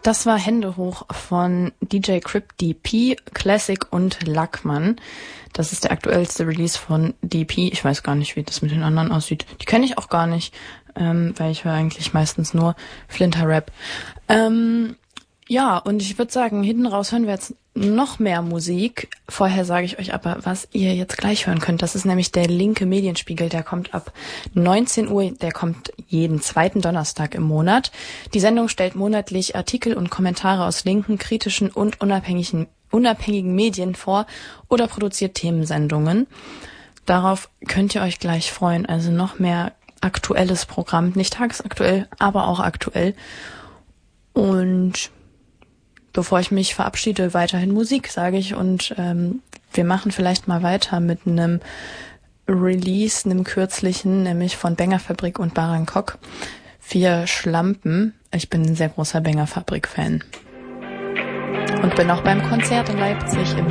Das war Hände hoch von DJ Crypt DP, Classic und Lackmann. Das ist der aktuellste Release von DP. Ich weiß gar nicht, wie das mit den anderen aussieht. Die kenne ich auch gar nicht, weil ich höre eigentlich meistens nur Flinter-Rap. Ja, und ich würde sagen, hinten raus hören wir jetzt noch mehr Musik. Vorher sage ich euch aber, was ihr jetzt gleich hören könnt. Das ist nämlich der linke Medienspiegel. Der kommt ab 19 Uhr. Der kommt jeden zweiten Donnerstag im Monat. Die Sendung stellt monatlich Artikel und Kommentare aus linken, kritischen und unabhängigen Medien vor oder produziert Themensendungen. Darauf könnt ihr euch gleich freuen. Also noch mehr aktuelles Programm. Nicht tagesaktuell, aber auch aktuell. Und bevor ich mich verabschiede, weiterhin Musik, sage ich. Und wir machen vielleicht mal weiter mit einem Release, einem kürzlichen, nämlich von Bengerfabrik und Barankok. 4 Schlampen. Ich bin ein sehr großer Bengerfabrik-Fan. Und bin auch beim Konzert in Leipzig im